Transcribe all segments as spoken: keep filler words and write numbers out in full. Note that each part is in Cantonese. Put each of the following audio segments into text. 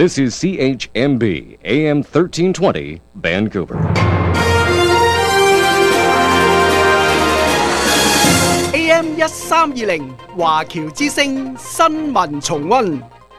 This is C H M B, A M thirteen twenty, Vancouver. A M 一三二零華僑之聲新聞重溫。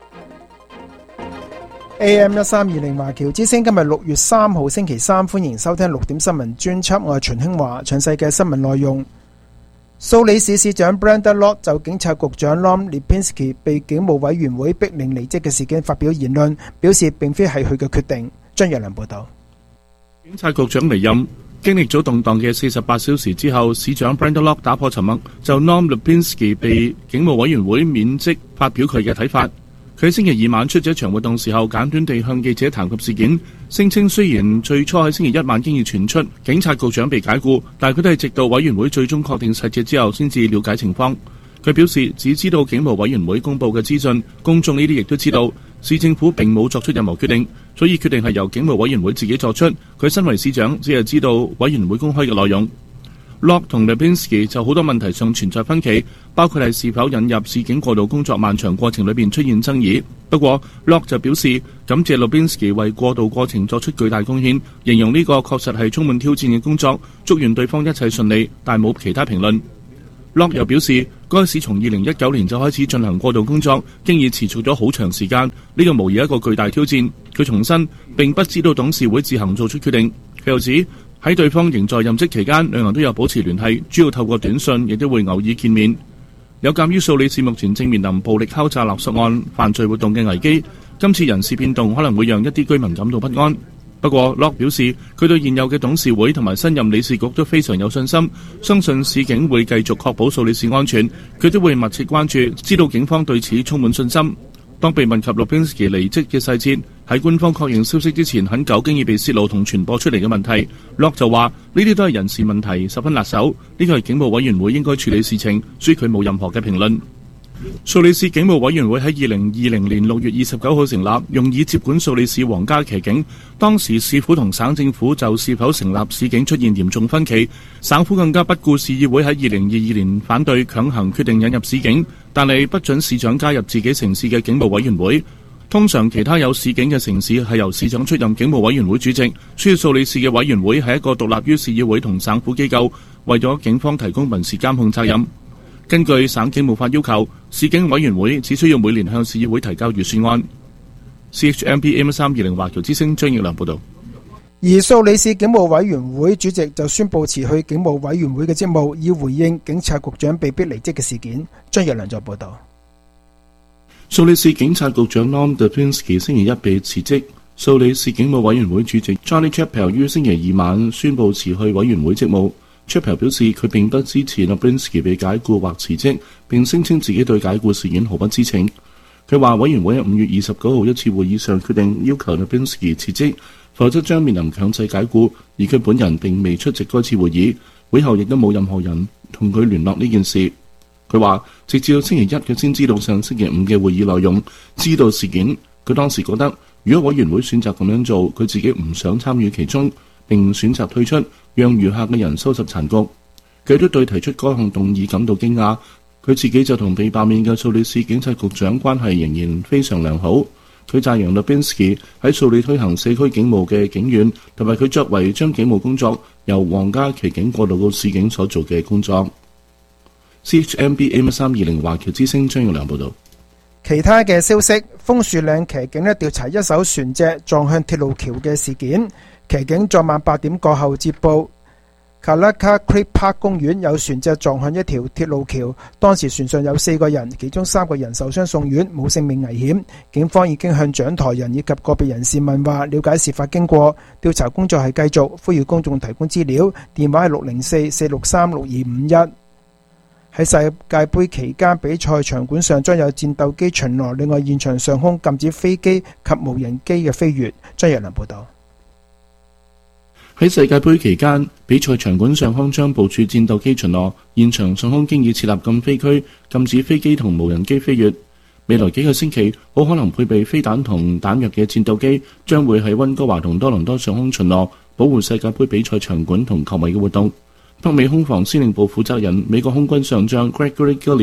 A M 一三二零華僑之聲今日六月三號星期三，歡迎收聽六點新聞專輯，我係秦興華。詳細嘅新聞內容，蘇里市市長 Brenda Lott 就警察局長 Norm Lipinski 被警務委員會逼令離職嘅事件發表言論，表示並非係佢嘅決定。張若良報道。 警察局長離任經歷咗動盪嘅四十八小時之後，市長 Brenda Lott 打破沉默，就 Norm Lipinski 被警務委員會免職發表佢嘅睇法。佢喺星期二晚出咗一場活動時候，簡短地向記者談及事件，聲稱雖然最初喺星期一晚經已傳出警察局長被解僱，但係佢都係直到委員會最終確定細節之後先至了解情況。佢表示只知道警務委員會公佈嘅資訊，公眾呢啲亦都知道，市政府並冇作出任何決定，所以決定係由警務委員會自己作出。佢身為市長，只係知道委員會公開嘅內容。Lott 同 Lipinski 就好多問題上存在分歧，包括係是否引入市警過渡工作漫長過程裏邊出現爭議。不過 Lott 就表示感謝 Lipinski 為過渡過程作出巨大貢獻，形容呢個確實係充滿挑戰嘅工作，祝願對方一切順利，但冇其他評論。Lott 又表示該市從二零一九年就開始進行過渡工作，經已持續咗好長時間，呢個無疑一個巨大挑戰。佢重申並不知道董事會自行做出決定。佢又指喺對方仍在任職期間，兩人都有保持聯繫，主要透過短信，亦都會偶爾見面。有鑑於蘇里市目前正面臨暴力敲詐勒索案犯罪活動嘅危機，今次人事變動可能會讓一啲居民感到不安。不過 Lott 表示佢對現有嘅董事會同埋新任理事局都非常有信心，相信市警會繼續確保蘇里市安全。佢都會密切關注，知道警方對此充滿信心。當被問及 Lipinski 離職嘅細節，喺官方確認消息之前，很久經已被泄露同傳播出嚟嘅問題， Lott 就話呢啲都係人事問題，十分辣手，呢個係警務委員會應該處理事情，所以佢冇任何嘅評論。蘇里市警務委員會喺二零二零年六月二十九號成立，用以接管蘇里市皇家騎警。當時市府同省政府就是否成立市警出現嚴重分歧，省府更加不顧市議會喺二零二二年反對強行決定引入市警，但係不准市長加入自己城市嘅警務委員會。通常其他有市警嘅城市係由市長出任警務委員會主席，所以蘇里市嘅委員會係一個獨立於市議會同省府機構，為咗警方提供民事監控責任。根據省警務法要求，市警委員會只需要每年向市議會提交預算案。C H M B A M 三二零華僑之聲張奕良報道。 而蘇里市警務委員會主席就宣布辭去警務委員會嘅職務，以回應警察局長被逼離職嘅事件。張奕良再報道。 蘇里市警察局長 Norm Lipinski 星期一被辭職。蘇里市警務委員會主席 Johnny Chappell 於星期二晚宣布辭去委員會職務。Chappell 表示佢並不支持 Lipinski 被解僱或辭職，並聲稱自己對解僱事件毫不知情。佢話委員會喺五月二十九號一次會議上決定要求 Lipinski 辭職，否則將面臨強制解僱，而佢本人並未出席該次會議，會後亦都冇任何人同佢聯絡呢件事。佢話直至到星期一佢先知道上星期五嘅會議內容，知道事件。佢當時覺得如果委員會選擇咁樣做，佢自己唔想參與其中，並選擇退出，讓餘下嘅人收拾殘局。佢都對提出該項動議感到驚訝。佢自己就同被罷免嘅蘇里市警察局長關係仍然非常良好。佢讚揚 Lipinski 喺蘇里推行社區警務嘅警員，同埋佢作為將警務工作由皇家騎警過渡到市警所做嘅工作。C H M B A M 三二零華僑之聲張耀良報道。 其他嘅消息，楓樹嶺騎警咧調查一艘船隻撞向鐵路橋嘅事件。騎警昨晚八點過後接報 Kalaka Creek Park 公園有船隻撞向一條鐵路橋，當時船上有四個人，其中三個人受傷送院，冇性命危險。警方已經向掌舵人以及個別人士問話，了解事發經過。調查工作係繼續，呼籲公眾提供資料，電話係六零四四六三六二五一。喺世界盃期間，比賽場館上將有戰鬥機巡邏，另外現場上空禁止飛機及無人機嘅飛越。張若良報道。 喺世界盃期間，比賽場館上空將部署戰鬥機巡邏，現場上空經已設立禁飛區，禁止飛機同無人機飛越。未來幾個星期，好可能配備飛彈同彈藥嘅戰鬥機將會喺溫哥華同多倫多上空巡邏，保護世界盃比賽場館同球迷嘅活動。北美空防司令部負責人美國空軍上將 Gregory Gilliard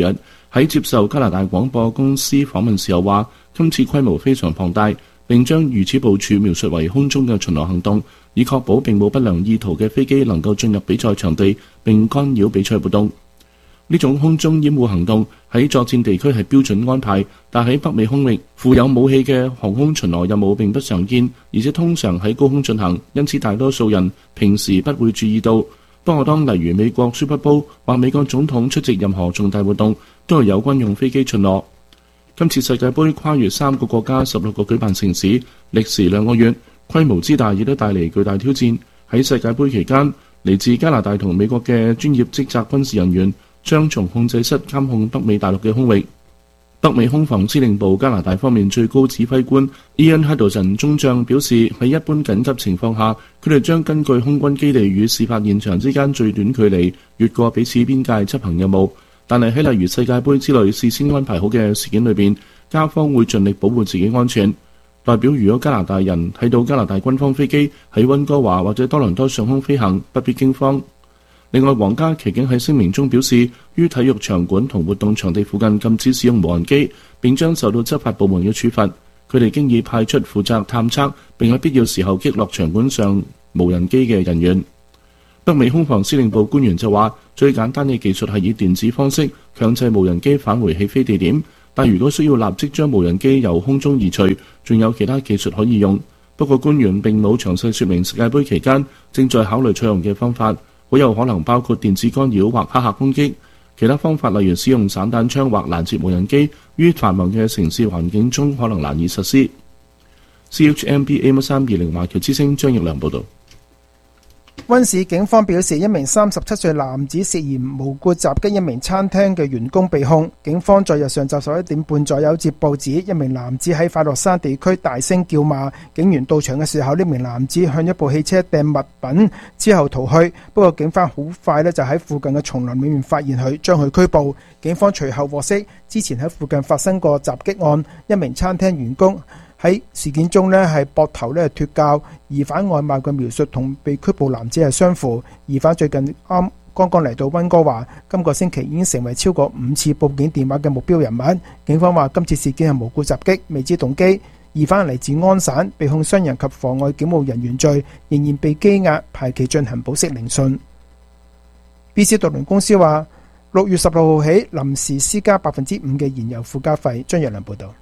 喺接受加拿大廣播公司訪問時候話，今次規模非常龐大，並將如此部署描述為空中嘅巡邏行動，以確保並冇不良意圖嘅飛機能夠進入比賽場地並干擾比賽活動。呢種空中掩護行動喺作戰地區係標準安排，但喺北美空域負有武器嘅航空巡邏任務並不常見，而且通常喺高空進行，因此大多數人平時不會注意到。不過當例如美國 Super Bowl 或美國總統出席任何重大活動，都係有軍用飛機巡邏。今次世界盃跨越三個國家、十六個舉辦城市，歷時兩個月，規模之大亦都帶嚟巨大挑戰。喺世界盃期間，嚟自加拿大同美國嘅專業職責軍事人員將從控制室監控北美大陸嘅空域。北美空防司令部加拿大方面最高指揮官 Ian Haddon 中將表示，喺一般緊急情況下，佢哋將根據空軍基地與事發現場之間最短距離越過彼此邊界執行任務。但係喺例如世界盃之類事先安排好嘅事件裏邊，加方會盡力保護自己安全。代表如果加拿大人睇到加拿大軍方飛機喺溫哥華或者多倫多上空飛行，不必驚慌。另外，皇家騎警喺聲明中表示，於體育場館同活動場地附近禁止使用無人機，並將受到執法部門嘅處罰。佢哋經已派出負責探測並喺必要時候擊落場館上無人機嘅人員。北美空防司令部官員就話，最簡單嘅技術係以電子方式強制無人機返回起飛地點，但如果需要立即將無人機由空中移除，仲有其他技術可以用。不過官員並冇詳細說明世界盃期間正在考慮採用嘅方法，好有可能包括電子干擾或黑客攻擊。其他方法例如使用散彈槍或攔截無人機，於繁忙嘅城市環境中可能難以實施。C H M B A M 三二零華僑之聲張奕良報導。 溫市警方表示，一名三十七歲男子涉嫌無故襲擊一名餐廳嘅員工被控。警方在日上晝十一點半左右接報指，一名男子喺快樂山地區大聲叫罵，警員到場嘅時候，呢名男子向一部汽車掟物品之後逃去。不過警方好快呢就喺附近嘅叢林裏面發現佢，將佢拘捕。警方隨後獲悉，之前喺附近發生過襲擊案，一名餐廳員工喺事件中呢係膊頭呢脫臼，疑犯外貌嘅描述同被拘捕男子係相符。疑犯最近啱剛剛嚟到溫哥華，今個星期已經成為超過五次報警電話嘅目標人物。警方話今次事件係無故襲擊，未知動機。疑犯嚟自安省，被控傷人及妨礙警務人員罪，仍然被羈押，排期進行保釋聆訊。B C 渡輪公司話六月十六號起臨時施加百分之五嘅燃油附加費。張若良報道。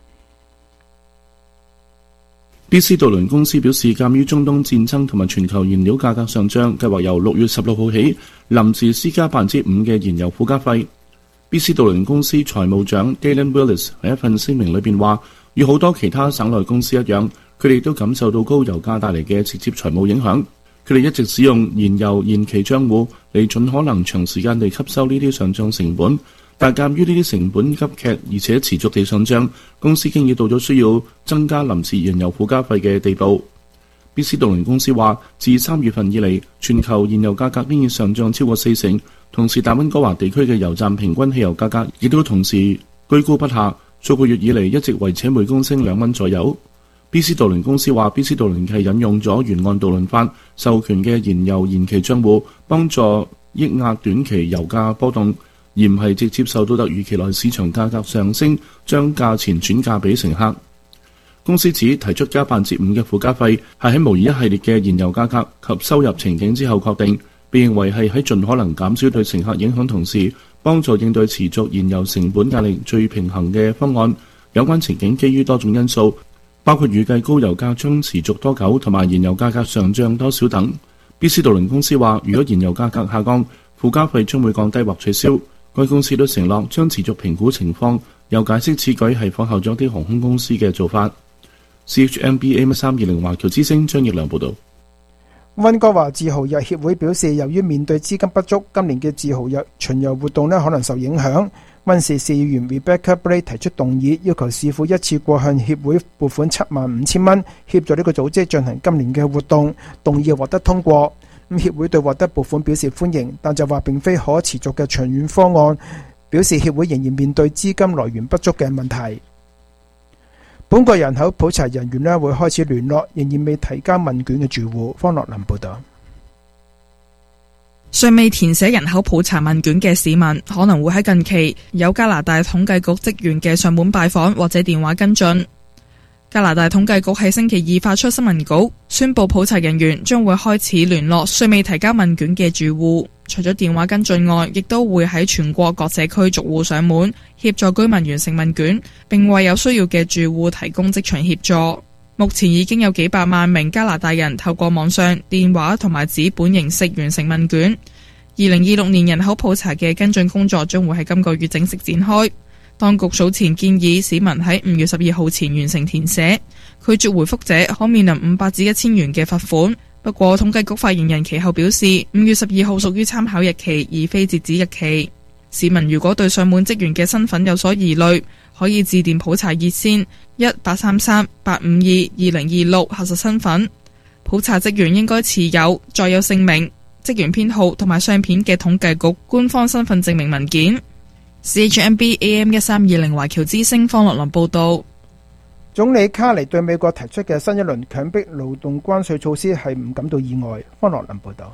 B C 渡輪公司表示，鑑於中東戰爭同埋全球燃料價格上漲，計劃由六月十六號起臨時施加百分之五嘅燃油附加費。B C 渡輪公司財務長 Galen Willis 喺一份聲明裏邊話，與好多其他省內公司一樣，佢哋都感受到高油價帶嚟嘅直接財務影響。佢哋一直使用燃油延期帳戶嚟盡可能長時間地吸收呢啲上漲成本。但鑑於呢啲成本急劇而且持續地上漲，公司經已到咗需要增加臨時燃油附加費嘅地步。B C 渡輪公司話，自三月份以嚟，全球燃油價格已經上漲超過四成，同時大溫哥華地區嘅油站平均汽油價格亦都同時居高不下，數個月以嚟一直維持每公升兩蚊左右。B C 渡輪公司話 ，B C 渡輪係引用咗沿岸渡輪法授權嘅燃油延期帳戶，幫助抑壓短期油價波動，而唔係直接受到突如其來市場價格上升，將價錢轉嫁俾乘客。公司指提出加百分之五嘅附加費係喺模擬一系列嘅燃油價格及收入情景之後確定，被認為係喺盡可能減少對乘客影響同時，幫助應對持續燃油成本壓力最平衡嘅方案。有關情景基於多種因素，包括預計高油價將持續多久同埋燃油價格上漲多少等。B C 渡輪公司話，如果燃油價格下降，附加費將會降低或取消。該公司都承諾將持續評估情況，又解釋此舉係仿效咗啲航空公司嘅做法。C H M B A 三二零華僑之聲張奕良報導。 溫哥華自豪日協會表示，由於面對資金不足，今年嘅自豪日巡遊活動呢可能受影響。溫市市議員 Rebecca Blake 提出動議，要求市府一次過向協會撥款七萬五千蚊，協助呢個組織進行今年嘅活動。動議獲得通過。咁協會對獲得撥款表示歡迎，但就話並非可持續嘅長遠方案，表示協會仍然面對資金來源不足嘅問題。本國人口普查人員呢會開始聯絡仍然未提交問卷嘅住戶。方樂林報道。 尚未填寫人口普查問卷嘅市民，可能會喺近期有加拿大統計局職員嘅上門拜訪或者電話跟進。加拿大統計局喺星期二發出新聞稿，宣布普查人員將會開始聯絡尚未提交問卷嘅住戶，除咗電話跟進外，亦都會喺全國各社區逐戶上門，協助居民完成問卷，並為有需要嘅住戶提供職場協助。目前已經有幾百萬名加拿大人透過網上、電話同埋紙本形式完成問卷。二零二六年人口普查嘅跟進工作將會喺今個月正式展開。當局早前建議市民喺五月十二號前完成填寫，拒絕回覆者可面臨五百至一千元嘅罰款。不過統計局發言人其後表示，五月十二號屬於參考日期，而非截止日期。市民如果對上門職員嘅身份有所疑慮，可以致電普查熱線一八三三八五二二零二六核實身份。普查職員應該持有載有姓名、職員編號同埋相片嘅統計局官方身份證明文件。C H M B A M 一三二零華僑之聲方樂林報道。 總理卡尼對美國提出嘅新一輪強迫勞動關稅措施係唔感到意外。方樂林報道。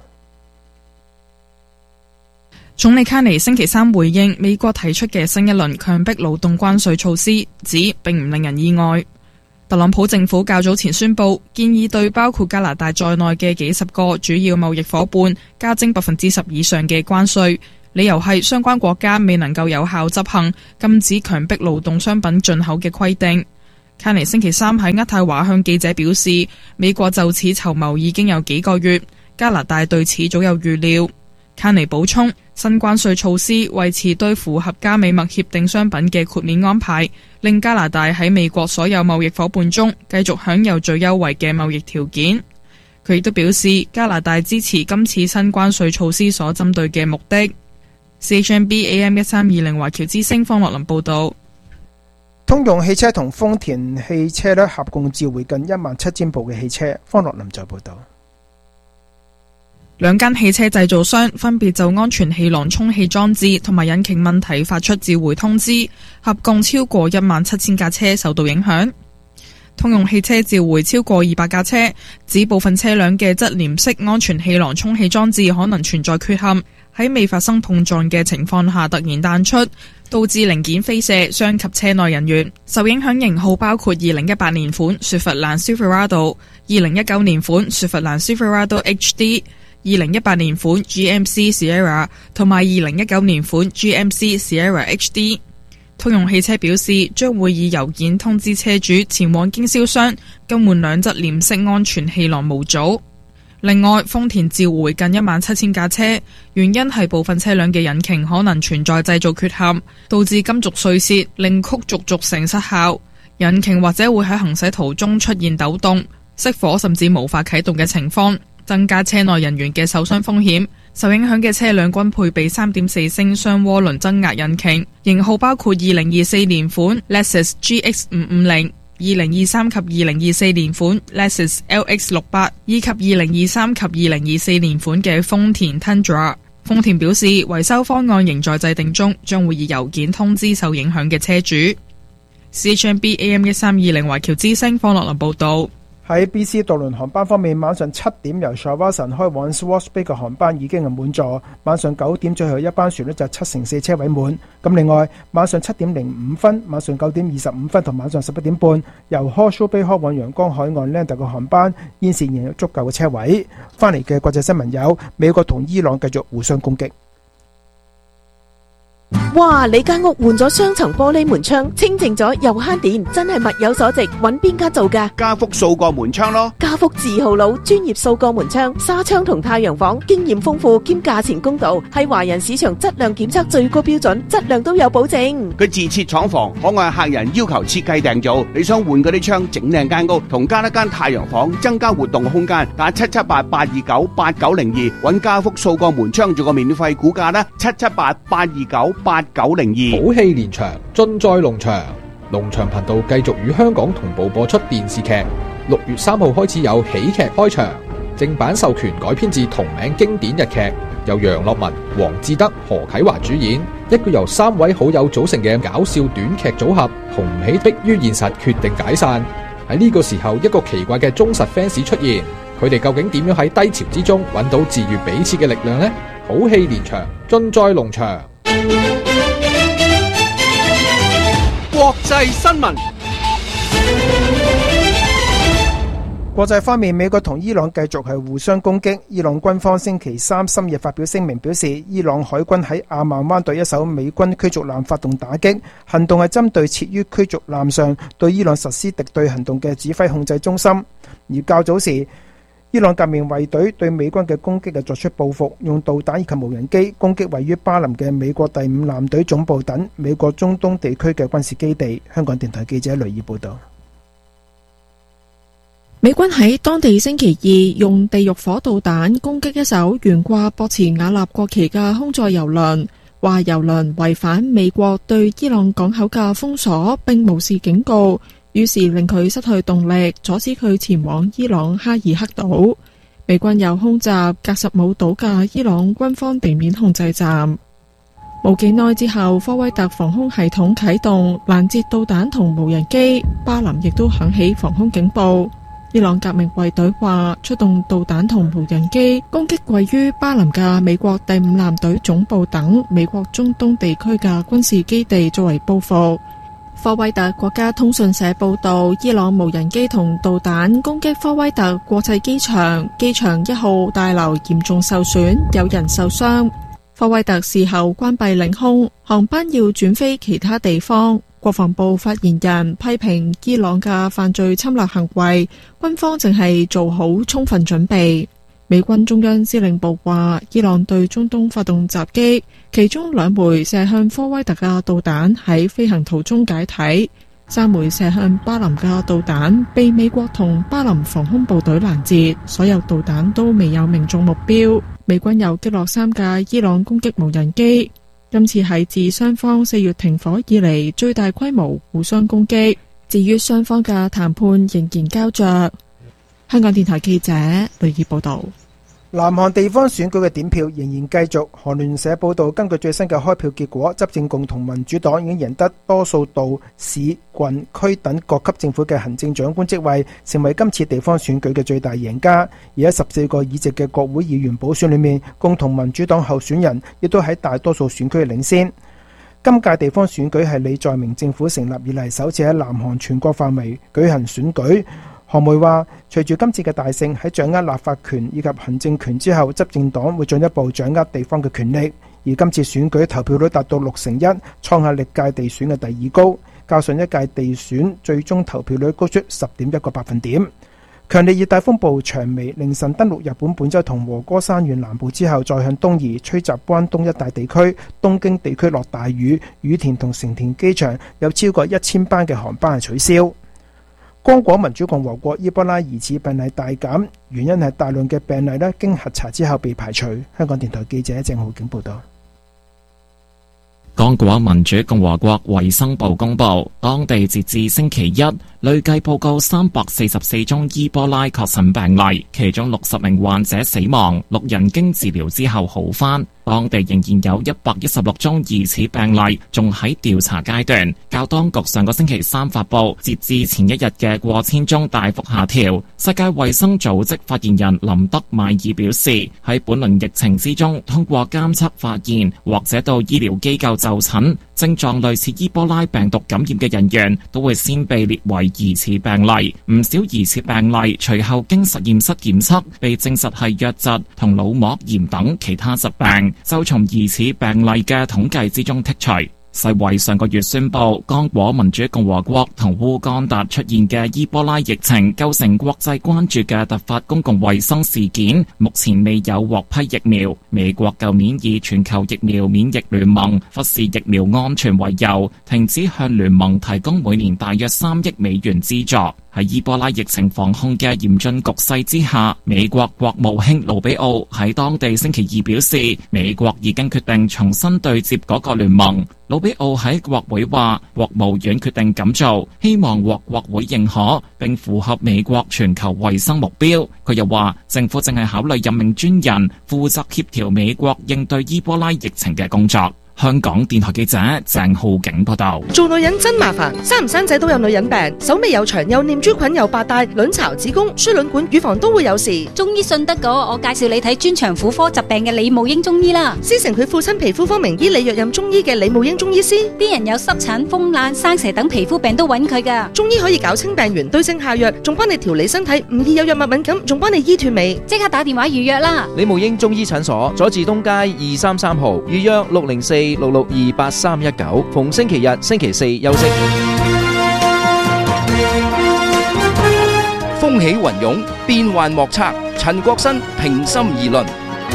總理卡尼星期三回應美國提出嘅新一輪強迫勞動關稅措施，指並唔令人意外。特朗普政府較早前宣布，建議對包括加拿大在內嘅幾十個主要貿易夥伴加徵百分之十以上嘅關稅。理由係相關國家未能夠有效執行禁止強迫勞動商品進口嘅規定。卡尼星期三喺渥太華向記者表示，美國就此籌謀已經有幾個月，加拿大對此早有預料。卡尼補充，新關稅措施維持對符合加美貿協定商品嘅豁免安排，令加拿大喺美國所有貿易夥伴中繼續享有最優惠嘅貿易條件。佢亦都表示，加拿大支持今次新關稅措施所針對嘅目的。C H M B A M 一三二零華僑之聲方樂林報道。 通用汽車同豐田汽車咧合共召回近一萬七千部嘅汽車。方樂林就報道。 兩間汽車製造商分別就安全氣囊充氣裝置同埋引擎問題發出召回通知，合共超過一萬七千架車受到影響。通用汽車召回超過二百架車，指部分車輛嘅側簾式安全氣囊充氣裝置可能存在缺陷，喺未發生碰撞嘅情況下突然彈出，導致零件飛射，傷及車內人員。受影響型號包括二零一八年款雪佛蘭 Silverado、二零一九年款雪佛蘭 Silverado H D、二零一八年款 G M C Sierra 同埋二零一九年款 G M C Sierra H D。通用汽車表示，將會以郵件通知車主前往經銷商更換兩側簾式安全氣囊模組。另外，豐田召回近一萬七千架車，原因係部分車輛嘅引擎可能存在製造缺陷，導致金屬碎屑，令曲軸軸承失效，引擎或者會喺行駛途中出現抖動、熄火甚至無法啟動嘅情況，增加車內人員嘅受傷風險。受影響嘅車輛均配備 三點四 升雙渦輪增壓引擎，型號包括二零二四年款 Lexus G X 五五零、二零二三及二零二四年款 Lexus L X 六百以及二零二三及二零二四年款嘅豐田 Tundra。豐田表示，維修方案仍在制定中，將會以郵件通知受影響嘅車主。C H M B A M 一三二零華僑之聲方樂林報道。 喺 B C 渡輪航班方面，晚上七點由 Shawson 開往 Swartz Bay 嘅航班已經係滿座，晚上九點最後一班船呢就七成四車位滿。咁另外，晚上七點零五分、晚上九點二十五分同晚上十一點半由 Horseshoe Bay 開往陽光海岸 Lander 嘅航班，現時仍有足夠嘅車位。翻嚟嘅國際新聞有美國同伊朗繼續互相攻擊。 哇！你間屋換咗雙層玻璃門窗，清淨咗又慳電，真係物有所值。揾邊間做㗎？ 家福數個門窗咯。 家福字號佬，專業數個門窗、紗窗同太陽房，經驗豐富兼價錢公道，係華人市場質量檢測最高標準，質量都有保證。 佢自設廠房，可按客人要求設計訂造。你想換嗰啲窗，整靚間屋，同加一間太陽房，增加活動空間。打七七八八二九八九零二，揾家福數個門窗做個免費估價啦。七七八八二九八九零二。 好戲連場，盡在農場。農場頻道繼續與香港同步播出電視劇。六月三號開始有喜劇開場，正版授權改編自同名經典日劇，由楊樂文、黃志德、何啟華主演，一個由三位好友組成嘅搞笑短劇組合，紅唔起迫於現實決定解散。喺呢個時候，一個奇怪嘅忠實 fans 出現，佢哋究竟點樣喺低潮之中揾到治癒彼此嘅力量呢？ 好戲連場，盡在龍場。 國際新聞。 國際方面，美國同伊朗繼續係互相攻擊。伊朗軍方星期三深夜發表聲明，表示伊朗海軍喺阿曼灣對一艘美軍驅逐艦發動打擊，行動係針對設於驅逐艦上對伊朗實施敵對行動嘅指揮控制中心。而較早時，伊朗革命衛隊對美軍嘅攻擊係作出報復，用導彈以及無人機攻擊位於巴林嘅美國第五艦隊總部等美國中東地區嘅軍事基地。香港電台記者雷爾報道。 美軍喺當地星期二用地獄火導彈攻擊一艘懸掛博茨瓦納國旗嘅空載油輪，話油輪違反美國對伊朗港口嘅封鎖，並無視警告，於是令佢失去動力，阻止佢前往伊朗哈爾克島。美軍又空襲格什姆島嘅伊朗軍方地面控制站。冇幾耐之後，科威特防空系統啟動攔截導彈同無人機，巴林亦都響起防空警報。伊朗革命衛隊話出動導彈同無人機攻擊位於巴林嘅美國第五艦隊總部等美國中東地區嘅軍事基地作為報復。科威特國家通訊社報道，伊朗無人機同導彈攻擊科威特國際機場，機場一號大樓嚴重受損，有人受傷。科威特事後關閉領空，航班要轉飛其他地方。國防部發言人批評伊朗嘅犯罪侵略行為，軍方淨係做好充分準備。美軍中央司令部話，伊朗對中東發動襲擊，其中兩枚射向科威特嘅導彈喺飛行途中解體，三枚射向巴林嘅導彈被美國同巴林防空部隊攔截，所有導彈都未有命中目標。美軍又擊落三架伊朗攻擊無人機。今次係自雙方四月停火以嚟最大規模互相攻擊。至於雙方嘅談判仍然膠着。香港電台記者雷爾報道。 南韓地方選舉嘅點票仍然繼續。韓聯社報道，根據最新嘅開票結果，執政共同民主黨已經贏得多數道市、郡、區等各級政府嘅行政長官職位，成為今次地方選舉嘅最大贏家。而喺十四個議席嘅國會議員補選裏面，共同民主黨候選人亦都喺大多數選區領先。今屆地方選舉係李在明政府成立以嚟首次喺南韓全國範圍舉行選舉。韓媒話，隨住今次嘅大勝，喺掌握立法權以及行政權之後，執政黨會進一步掌握地方嘅權力。而今次選舉投票率達到六成一，創下歷屆地選嘅第二高，較上一屆地選最終投票率高出十點一個百分點。強烈熱帶風暴長尾凌晨登陸日本本州同和歌山縣南部之後，再向東移，吹襲關東一帶地區，東京地區落大雨，羽田同成田機場有超過一千班嘅航班係取消。剛果民主共和國伊波拉疑似病例大減，原因係大量嘅病例咧經核查之後被排除。香港電台記者鄭浩景報道。 剛果民主共和國衛生部公布，當地截至星期一累計報告三百四十四宗伊波拉確診病例，其中六十名患者死亡，六人經治療之後好返。當地仍然有一百一十六宗疑似病例仲喺調查階段，較當局上個星期三發布截至前一日嘅過千宗大幅下調。世界衛生組織發言人林德邁爾表示，喺本輪疫情之中，通過監測發現或者到醫療機構就診，症狀類似伊波拉病毒感染嘅人員都會先被列為疑似病例。唔少疑似病例隨後經實驗室檢測，被證實係瘧疾同腦膜炎等其他疾病，就從疑似病例嘅統計之中剔除。世衛上個月宣布，剛果民主共和國同烏干達出現嘅伊波拉疫情構成國際關注嘅突發公共衛生事件，目前未有獲批疫苗。美國舊年以全球疫苗免疫聯盟忽視疫苗安全為由，停止向聯盟提供每年大約三億美元資助。喺伊波拉疫情防控嘅嚴峻局勢之下，美國國務卿盧比奧喺當地星期二表示，美國已經決定重新對接嗰個聯盟。盧比奧喺國會話，國務院決定咁做，希望獲國會認可，並符合美國全球衛生目標。佢又話，政府正係考慮任命專人負責協調美國應對伊波拉疫情嘅工作。 香港電台記者鄭浩景報道。 做女人真麻煩，生唔生仔都有女人病，手尾又長，又念珠菌，又白帶，卵巢、子宮、輸卵管、乳房都會有事。 中醫信得過，我介紹你睇專長婦科疾病嘅李慕英中醫啦。 師承佢父親皮膚科名醫李若任中醫嘅李慕英中醫師， 啲人有濕疹、風癩、生蛇等皮膚病都揾佢噶。 中醫可以搞清病源，對症下藥，仲幫你調理身體，唔易有藥物敏感，仲幫你醫斷尾。 即刻打電話預約啦！ 李慕英中醫診所，佐治東街二三三號，預約六零四六六二八三一九，逢星期日、星期四休息。 風起雲湧，變幻莫測。陳國新平心而論。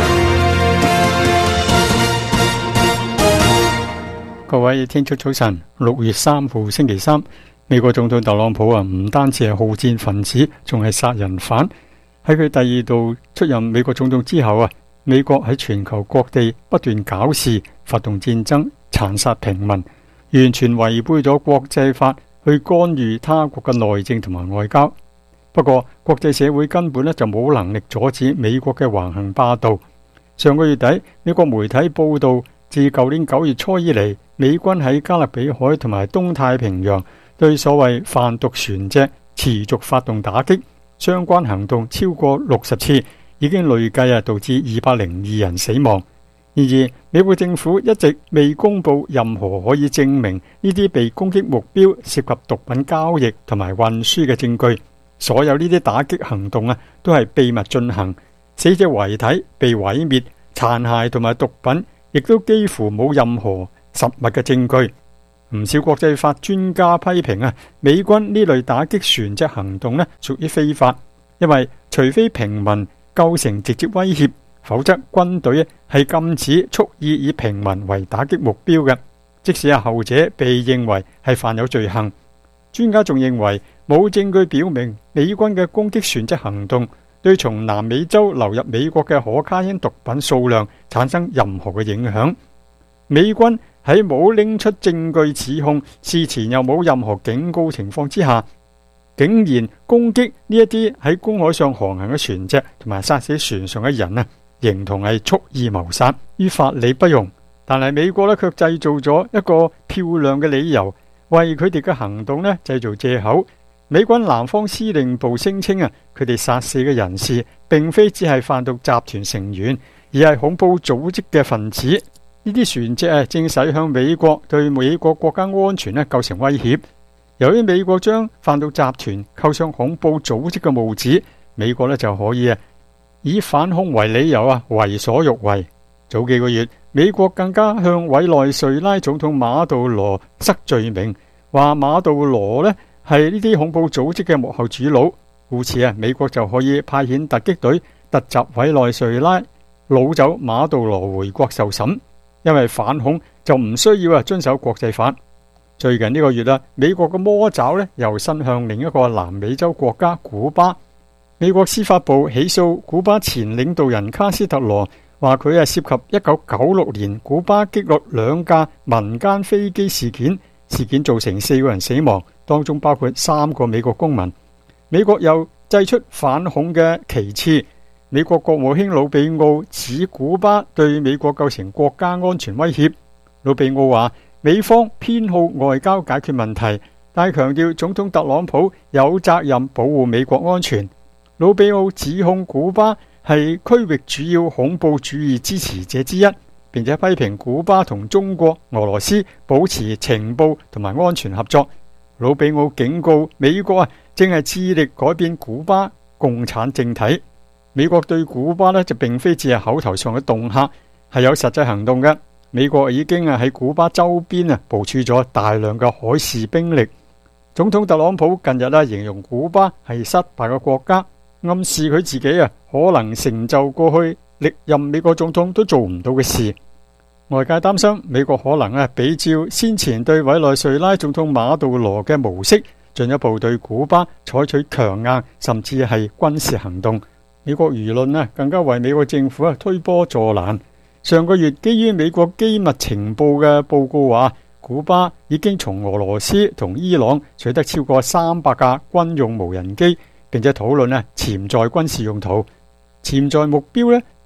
各位聽眾早晨，六月三號星期三，美國總統特朗普啊，唔單止係好戰分子，仲係殺人犯。喺佢第二度出任美國總統之後啊，美國喺全球各地不斷搞事，發動戰爭，殘殺平民，完全違背咗國際法去干預他國嘅內政同埋外交。不過國際社會根本咧就冇能力阻止美國嘅橫行霸道。上個月底，美國媒體報道，自舊年九月初以嚟，美軍喺加勒比海同埋東太平洋對所謂販毒船隻持續發動打擊，相關行動超過六十次，已經累計啊導致二百零二人死亡。然而，美國政府一直未公布任何可以證明呢啲被攻擊目標涉及毒品交易同埋運輸嘅證據。所有呢啲打擊行動啊，都係秘密進行，死者遺體被毀滅，殘骸同埋毒品亦都幾乎冇任何實物嘅證據。唔少國際法專家批評啊，美軍呢類打擊船隻行動呢屬於非法，因為除非平民構成直接威脅，否則軍隊係禁止蓄意以平民為打擊目標嘅，即使係後者被認為係犯有罪行。專家仲認為冇證據表明美軍嘅攻擊船隻行動對從南美洲流入美國嘅可卡因毒品數量產生任何嘅影響。美軍喺冇拎出證據指控，事前又冇任何警告情況之下，竟然攻擊呢一啲喺公海上航行嘅船隻，同埋殺死船上嘅人啊，形同係蓄意謀殺，於法理不容。但係美國呢，卻製造咗一個漂亮嘅理由，為佢哋嘅行動呢製造借口。美軍南方司令部聲稱啊，佢哋殺死嘅人士並非只係販毒集團成員，而係恐怖組織嘅分子。呢啲船隻啊，正駛向美國，對美國國家安全呢構成威脅。由於美國將販毒集團扣上恐怖組織嘅帽子，美國呢就可以啊以反恐為理由啊為所欲為。早幾個月，美國更加向委內瑞拉總統馬杜羅塞罪名，話馬杜羅呢係呢啲恐怖組織嘅幕後主腦，故此啊，美國就可以派遣突擊隊突襲委內瑞拉，擄走馬杜羅回國受審。因為反恐就唔需要啊遵守國際法。最近呢個月啦，美國嘅魔爪呢又伸向另一個南美洲國家古巴。美國司法部起訴古巴前領導人卡斯特羅，話佢係涉及一九九六年古巴擊落兩架民間飛機事件，事件造成四個人死亡，當中包括三個美國公民。美國又祭出反恐嘅旗幟。美國國務卿魯比奧指古巴對美國構成國家安全威脅。魯比奧話美方偏好外交解決問題，但係強調總統特朗普有責任保護美國安全。魯比奧指控古巴係區域主要恐怖主義支持者之一，並且批評古巴同中國、俄羅斯保持情報同埋安全合作。魯比奧警告美國啊，正係致力改變古巴共產政體。美國對古巴呢就並非只係口頭上嘅恫嚇，係有實際行動嘅。美國已經啊喺古巴周邊啊部署咗大量嘅海事兵力。總統特朗普近日啊形容古巴係失敗嘅國家，暗示佢自己啊可能成就過去歷任美國總統都做唔到嘅事。外界擔心美國可能啊比照先前對委內瑞拉總統馬杜羅嘅模式，進一步對古巴採取強硬甚至係軍事行動。美國輿論啊更加為美國政府啊推波助瀾。上個月基於美國機密情報嘅報告話，古巴已經從俄羅斯同伊朗取得超過三百架軍用無人機，並且討論啊潛在軍事用途。潛在目標呢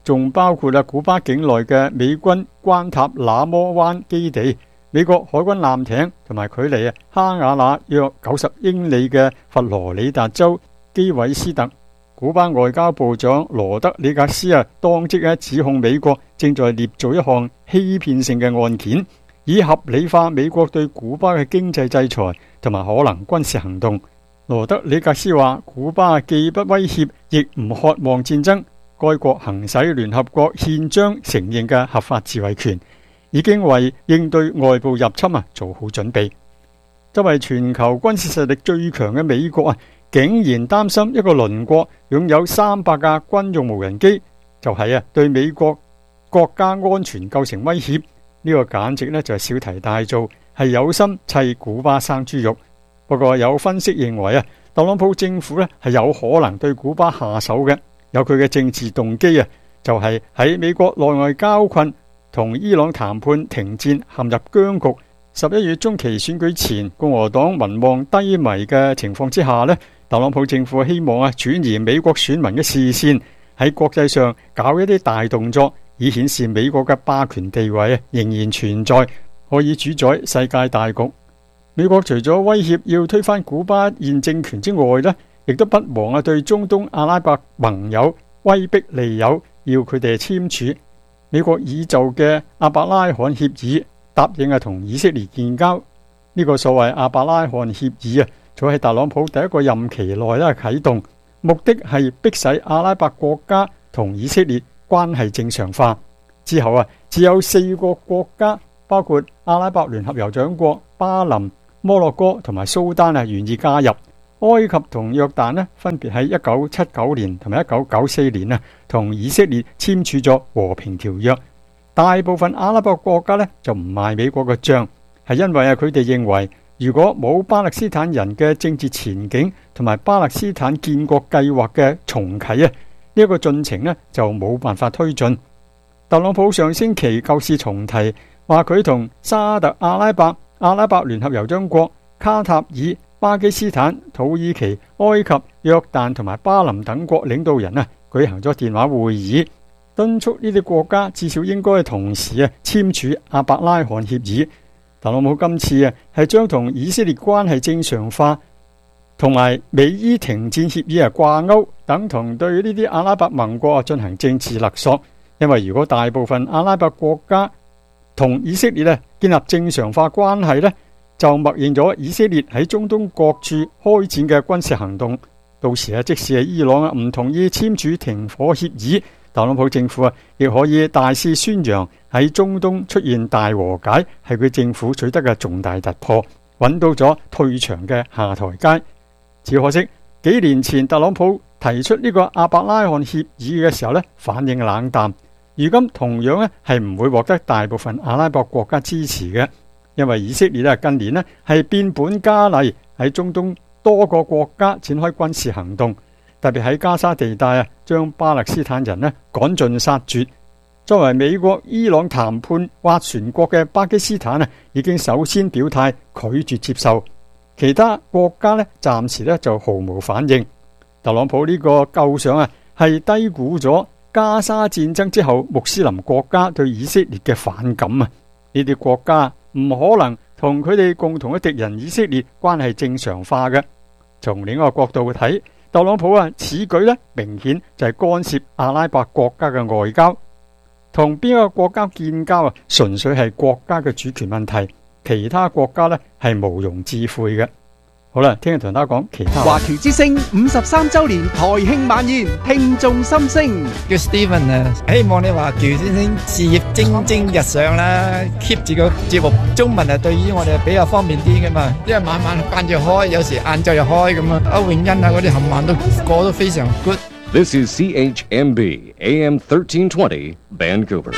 仲包括啦古巴境內嘅美軍關塔那摩灣基地、美國海軍艦艇同埋距離啊哈瓦那約九十英里嘅佛羅里達州基韋斯特。古巴外交部長羅德里格斯啊，當即啊指控美國正在捏造一項欺騙性嘅案件，以合理化美國對古巴嘅經濟制裁同埋可能軍事行動。羅德里格斯話：古巴既不威脅，亦唔渴望戰爭。該國行使聯合國憲章承認嘅合法自衛權，已經為應對外部入侵啊做好準備。作為全球軍事實力最強嘅美國啊，竟然擔心一個鄰國擁有三百架軍用無人機，就係啊對美國國家安全構成威脅。呢個簡直呢就係小題大做，係有心砌古巴生豬肉。不過有分析認為啊，特朗普政府呢係有可能對古巴下手嘅，有佢嘅政治動機啊，就係喺美國內外交困同伊朗談判停戰陷入僵局，十一月中期選舉前共和黨民望低迷嘅情況之下呢，特朗普政府希望啊轉移美國選民嘅視線，喺國際上搞一啲大動作，以顯示美國嘅霸權地位啊仍然存在，可以主宰世界大局。美國除咗威脅要推翻古巴現政權之外呢，亦都不忘啊對中東阿拉伯盟友威逼利誘，要佢哋簽署美國已就嘅阿伯拉罕協議，答應啊同以色列建交。呢、這個所謂阿伯拉罕協議啊，早喺特朗普第一個任期內咧啟動，目的係迫使阿拉伯國家同以色列關係正常化。之後啊，只有四個國家，包括阿拉伯聯合酋長國、巴林、摩洛哥同埋蘇丹啊，願意加入。埃及同約旦呢，分別喺一九七九年同埋一九九四年啊，同以色列簽署咗和平條約。大部分阿拉伯國家呢，就唔賣美國嘅賬，係因為啊，佢哋認為如果冇巴勒斯坦人嘅政治前景同埋巴勒斯坦建國計劃嘅重啟啊，呢、這、一個進程呢，就冇辦法推進。特朗普上星期舊事重提，話佢同沙特阿拉伯、阿拉伯聯合酋長國、卡塔爾、巴基斯坦、土耳其、埃及、約旦同埋巴林等國領導人啊，舉行咗電話會議，敦促呢啲國家至少應該同時啊簽署阿伯拉罕協議。特朗普今次啊係將同以色列關係正常化同埋美伊停戰協議啊掛鈎，等同對呢啲阿拉伯盟國啊進行政治勒索。因為如果大部分阿拉伯國家同以色列啊建立正常化關係呢，就默認咗以色列喺中東各處開展嘅軍事行動。到時啊，即使係伊朗啊唔同意簽署停火協議，特朗普政府啊亦可以大肆宣揚喺中東出現大和解係佢政府取得嘅重大突破，揾到咗退場嘅下台階。只可惜幾年前特朗普提出呢個阿伯拉罕協議嘅時候呢，反應冷淡。如今同樣咧係唔會獲得大部分阿拉伯國家支持嘅，因為以色列咧近年咧係變本加厲喺中東多個國家展開軍事行動，特別喺加沙地帶啊，將巴勒斯坦人咧趕盡殺絕。作為美國伊朗談判斡旋國嘅巴基斯坦啊，已經首先表態拒絕接受，其他國家咧暫時咧就毫無反應。特朗普呢個構想啊，係低估咗加沙戰爭之後穆斯林國家對以色列嘅反感啊！呢啲國家唔可能同佢哋共同嘅敵人以色列關係正常化嘅。從另一個角度睇，特朗普啊此舉呢明顯就係干涉阿拉伯國家嘅外交，同邊一個國家建交啊，純粹係國家嘅主權問題，其他國家呢係毋庸置悔嘅。好啦，聽日同大家講其他。 華僑之聲五十三周年台慶晚宴，聽眾心聲。 叫 Steven 啊，希望你華僑之聲事業蒸蒸日上啦 ，keep 住個節目中文啊，對於我哋比較方便啲噶嘛，因為晚晚間住開，有時晏晝又開咁啊。歐永欣啊，嗰啲冚唪唥都過得非常 good。 This is C H M B A M thirteen twenty Vancouver。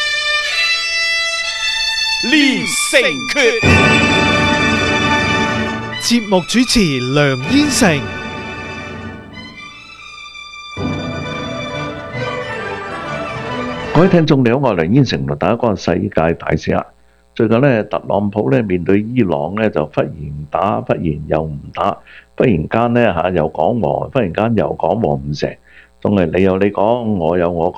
連城訣。節目主持梁燕成。 各位聽眾你好，我係梁燕成，同大家講世界大事啊。最近呢，特朗普呢面對伊朗呢，就忽然打，忽然又唔打，忽然間呢吓又講和，忽然間又講和唔成，仲係你有你講，我有我講，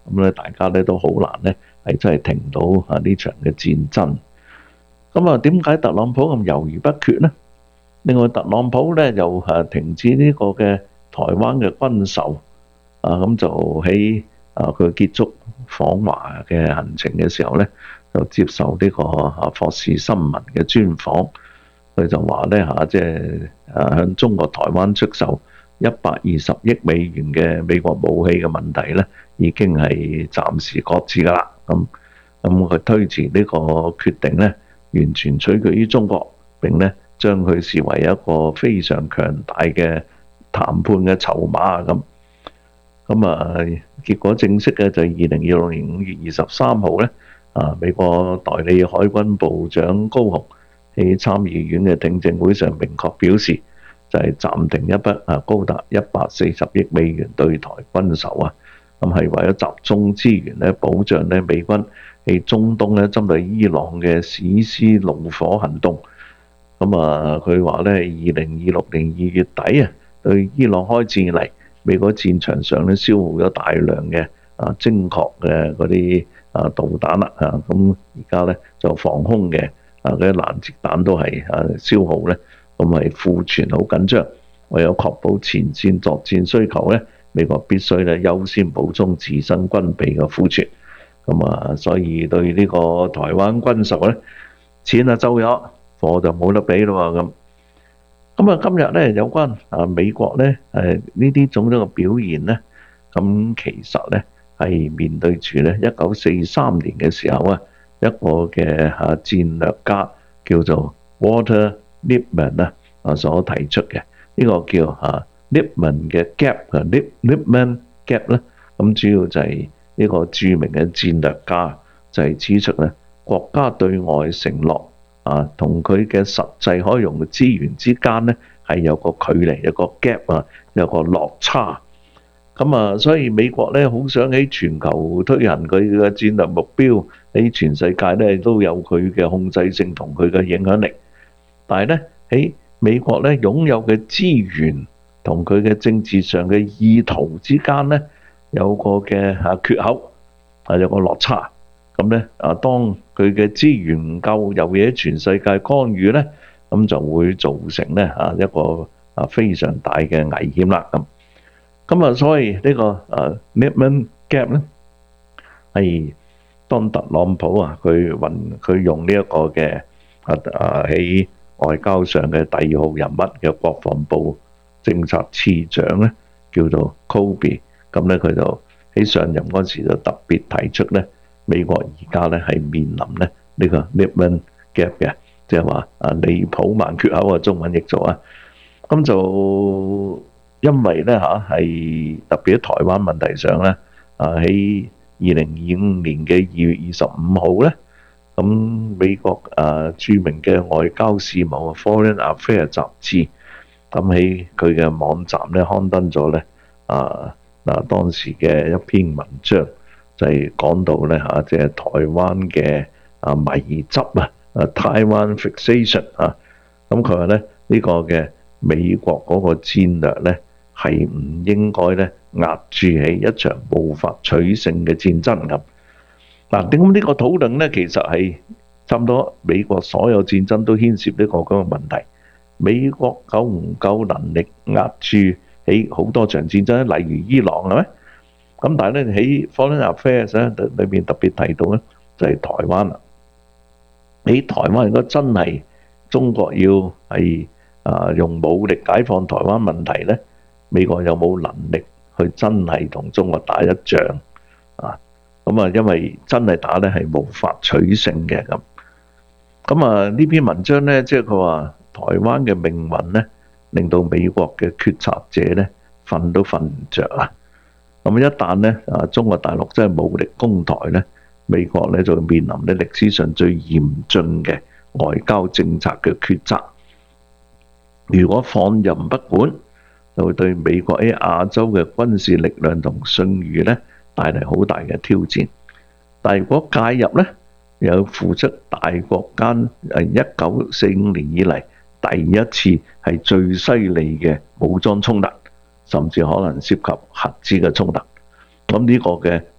咁咧大家咧都好難咧係真係停到啊呢場嘅戰爭。咁啊點解特朗普咁猶豫不決呢？另外特朗普咧又誒停止呢個嘅台灣嘅軍售啊，咁就喺啊佢結束訪華嘅行程嘅時候咧，就接受呢個啊霍士新聞嘅專訪，佢就話咧嚇，即係誒向中國台灣出售一百二十億美元嘅美國武器嘅問題咧，已經係暫時擱置㗎啦。咁咁佢推遲呢個決定咧，完全取決於中國，並咧將佢視為一個非常強大嘅談判嘅籌碼咁。咁啊，結果正式嘅就係二零二六年五月二十三號咧，啊美國代理海軍部長高雄喺參議院嘅聽證會上明確表示，就係暫停一筆啊高達一百四十億美元對台軍售啊，咁係為咗集中資源咧，保障咧美軍喺中東咧針對伊朗嘅史詩怒火行動。咁啊，佢話咧，二零二六年二月底啊，對伊朗開戰以嚟，美國戰場上咧消耗咗大量嘅啊精確嘅嗰啲啊導彈啦嚇，咁而家咧就防空嘅啊嗰啲攔截彈都係啊消耗咧，咁係庫存好緊張，為咗確保前線作戰需求咧，美國必須咧優先補充自身軍備嘅庫存。咁啊，所以對呢個台灣軍售咧，錢啊收咗，貨就冇得俾咯喎咁。咁啊，今日咧有關啊美國咧誒呢啲種種嘅表現咧，咁其實咧係面對住咧一九四三年嘅時候啊，一個嘅嚇戰略家叫做 Walter Lippmann 啊啊所提出嘅呢個叫嚇 Lippmann 嘅 gap 啊 Lippmann gap 咧，咁主要就係呢個著名嘅戰略家就係指出咧國家對外承諾啊，同佢嘅實際可以用嘅資源之間咧，係有個距離，有個 gap 啊，有個落差。咁啊，所以美國咧好想喺全球推行佢嘅戰略目標，喺全世界咧都有佢嘅控制性同佢嘅影響力。但係咧喺美國咧擁有嘅資源同佢嘅政治上嘅意圖之間咧，有個嘅啊缺口，係有個落差。咁咧啊，當佢嘅資源唔夠，又喺全世界干預咧，咁就會造成咧啊一個啊非常大嘅危險啦。咁咁啊，所以呢個啊 Lippmann gap 咧係當特朗普啊佢運佢用呢一個嘅啊啊喺外交上嘅第二號人物嘅國防部政策次長咧，叫做 Kobe。咁咧佢就喺上任嗰時就特別提出咧。美國而家咧係面臨咧呢個 Lippmann gap 嘅，即係話啊利普曼缺口啊，中文譯做啊。咁就因為咧嚇係特別喺台灣問題上咧，啊喺二零二五年嘅二月二十五號咧，咁美國啊著名嘅外交事務啊 Foreign Affairs 雜誌，咁喺佢嘅網站咧刊登咗咧啊嗱當時嘅一篇文章。就係講到咧嚇，即係台灣嘅啊迷執啊，啊 Taiwan fixation 啊，咁佢話咧呢個嘅美國嗰個戰略咧係唔應該咧壓住喺一場無法取勝嘅戰爭咁。嗱，點解呢個討論咧其實係差唔多美國所有戰爭都牽涉呢個咁嘅問題。美國夠唔夠能力壓住喺好多場戰爭，例如伊朗係咪？咁但係咧喺 Foreign Affairs 咧裏邊特別提到咧就係台灣啦。喺台灣如果真係中國要係啊用武力解放台灣問題咧，美國有冇能力去真係同中國打一仗啊？咁啊，因為真係打咧係無法取勝嘅咁。咁啊呢篇文章咧，即係佢話台灣嘅命運咧，令到美國嘅決策者咧瞓都瞓唔着啊！咁一旦咧啊，中國大陸真係武力攻台咧，美國咧就會面臨咧歷史上最嚴峻嘅外交政策嘅抉擇。如果放任不管，就會對美國喺亞洲嘅軍事力量同信譽咧帶嚟好大嘅挑戰。但係如果介入咧，又付出大國間誒一九四五年以嚟第一次係最犀利嘅武裝衝突。甚至可能涉及核子嘅衝突，咁呢個嘅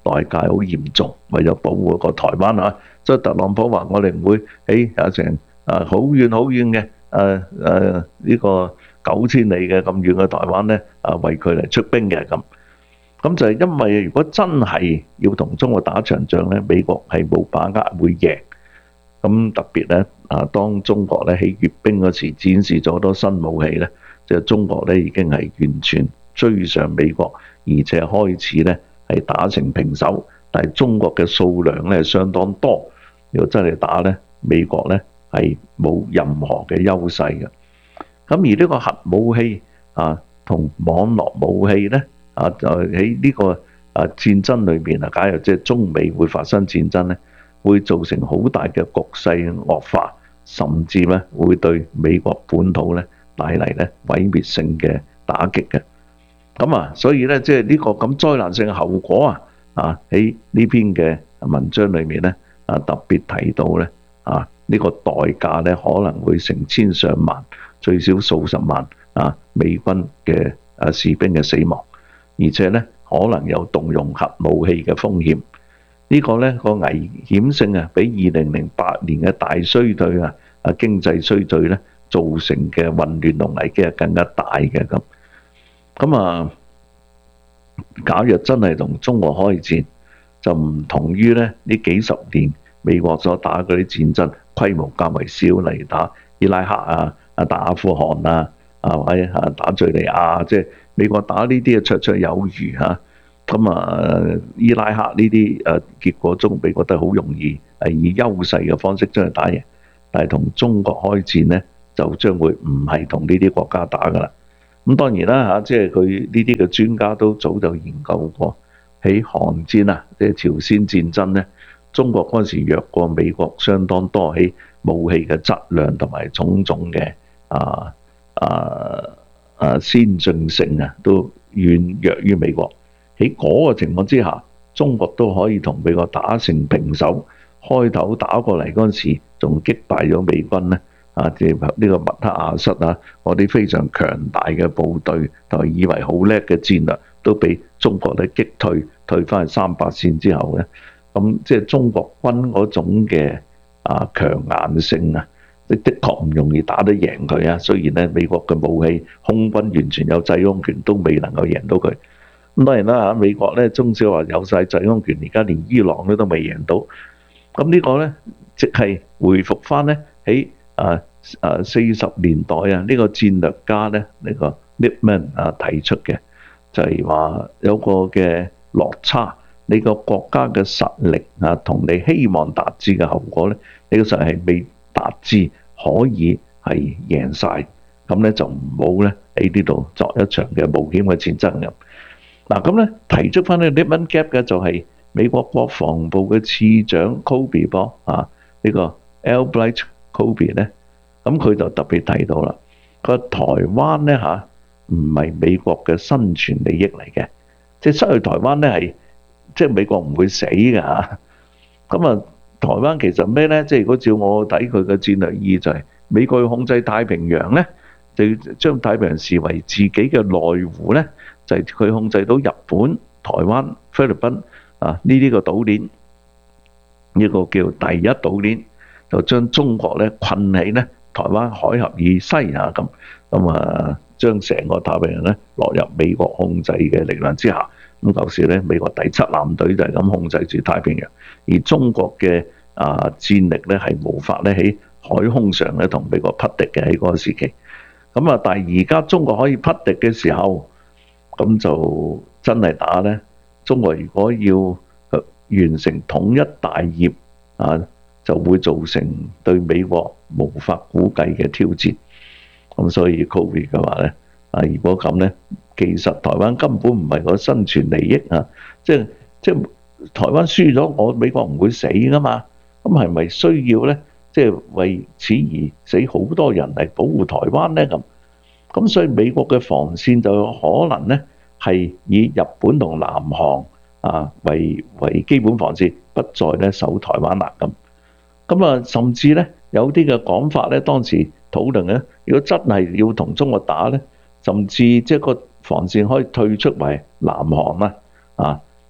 代價好嚴重，為咗保護個台灣啊，所以特朗普話：我哋唔會喺有成啊好遠好遠嘅誒誒呢個九千里嘅咁遠嘅台灣咧啊，為佢嚟出兵嘅咁。咁就係因為如果真係要同中國打場仗咧，美國係冇把握會贏。咁特別咧啊，當中國咧喺閱兵嗰時展示咗好多新武器咧，即係中國咧已經係完全追上美國，而且開始咧係打成平手。但係中國嘅數量咧相當多，如果真係打咧，美國咧係冇任何嘅優勢嘅。咁而呢個核武器啊同網絡武器咧啊，就喺呢個啊戰爭裏邊啊，假如即係中美會發生戰爭咧，會造成好大嘅局勢惡化，甚至咧會對美國本土咧帶嚟咧毀滅性嘅打擊嘅。咁啊，所以咧即係呢個咁災難性嘅後果啊，啊喺呢篇嘅文章裏面咧啊特別提到咧啊呢個代價咧可能會成千上萬，最少數十萬啊美軍嘅啊士兵嘅死亡，而且咧可能有動用核武器嘅風險。呢個呢個危險性啊，比二零零八年嘅大衰退啊、啊經濟衰退呢造成嘅混亂同危機係更加大嘅咁。咁啊，假若真係同中國開戰，就唔同於呢呢幾十年美國所打嗰啲戰爭，規模較為小，例如打伊拉克啊、啊打阿富汗啊、啊或者啊打敍利亞，即係美國打呢啲啊綽綽有餘嚇。咁啊，伊拉克呢啲誒結果中，美國都好容易係以優勢嘅方式將佢打贏，但係同中國開戰呢，就將會唔係同呢啲國家打噶啦。咁當然啦嚇，即係佢呢啲嘅專家都早就研究過，喺韓戰啊，即係朝鮮戰爭呢，中國嗰陣時弱過美國相當多，喺武器嘅質量同埋種種嘅啊啊啊先進性啊，都遠弱於美國。喺嗰個情況之下，中國都可以同美國打成平手。開頭打過嚟嗰陣時，仲擊敗咗美軍咧，啊，即係呢個麥克阿瑟啊，嗰啲非常強大嘅部隊，同埋以為好叻嘅戰略，都俾中國咧擊退，退翻去三八線之後咧，咁即係中國軍嗰種嘅啊強硬性啊，的的確唔容易打得贏佢啊。雖然咧美國嘅武器空軍完全有制空權，都未能夠贏到佢。咁當然啦嚇，美國咧中小話有晒制空權，而家連伊朗咧都未贏到。咁呢個咧，即係回復翻咧喺啊啊四十年代啊呢個戰略家咧呢個 Lippmann 啊提出嘅，就係話有個嘅落差，你個國家嘅實力啊同你希望達至嘅後果咧，你個實力係未達至可以係贏晒，咁咧就唔好咧喺呢度作一場嘅冒險嘅戰爭咁。嗱咁咧提出翻呢 Lippmann Gap 嘅就係美國國防部嘅次長 Kobe 噃啊，呢個 Albright Kobe 咧，咁佢就特別提到啦，佢話台灣咧嚇唔係美國嘅生存利益嚟嘅，即係失去台灣咧係即係美國唔會死嘅嚇。咁啊，台灣其實咩咧？即係如果照我睇佢嘅戰略意義就係美國要控制太平洋咧，就要將太平洋視為自己嘅內湖咧。就係佢控制到日本、台灣、菲律賓啊呢啲個島鏈，呢個叫第一島鏈，就將中國咧困喺咧台灣海峽以西啊咁，咁啊將成個太平洋咧落入美國控制嘅力量之下。咁舊時咧美國第七艦隊就係咁控制住太平洋，而中國嘅啊戰力咧係無法咧喺海空上咧同美國匹敵嘅喺嗰個時期。咁啊，但係而家中國可以匹敵嘅時候，咁就真係打呢。中國如果要完成統一大業啊，就會造成對美國無法估計嘅挑戰。咁所以 Kobe 嘅話呢，啊如果咁呢，其實台灣根本唔係個生存利益啊，即係即係台灣輸咗，我美國唔會死噶嘛。咁係咪需要呢？即係為此而死好多人嚟保護台灣呢？咁？咁所以美國嘅防線就有可能咧係以日本同南韓啊為為基本防線，不再咧守台灣啦咁。咁啊，甚至咧有啲嘅講法咧，當時討論咧，如果真係要同中國打咧，甚至即係個防線可以退出為南韓啦，啊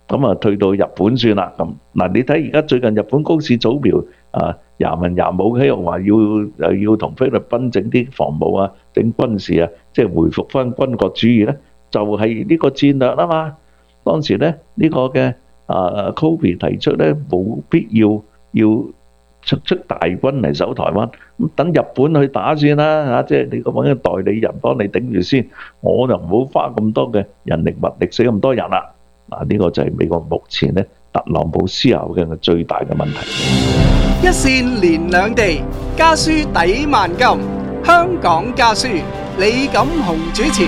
咁啊退到日本算啦。咁嗱，你睇而家最近日本高市早苗啊，廿文廿武喺度話要誒要同菲律賓整啲防務啊、整軍事啊，即係回復翻軍國主義咧，就係呢個戰略啊嘛。當時咧呢個嘅啊 Kobe 提出咧，冇必要要出出大軍嚟守台灣，咁等日本去打算啦嚇，即係你個揾個代理人幫你頂住先，我就唔好花咁多嘅人力物力死咁多人啦。嗱，呢個就係美國目前咧特朗普思考嘅最大嘅問題。 一線連兩地，家書抵萬金。香港家書，李錦雄主持。